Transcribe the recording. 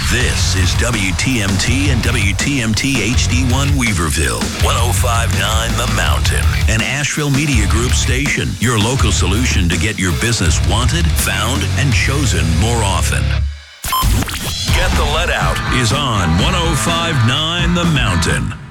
This is WTMT and WTMT HD1 Weaverville, 105.9 The Mountain, an Asheville Media Group station, your local solution to get your business wanted, found, and chosen more often. Get the Let Out is on 105.9 The Mountain.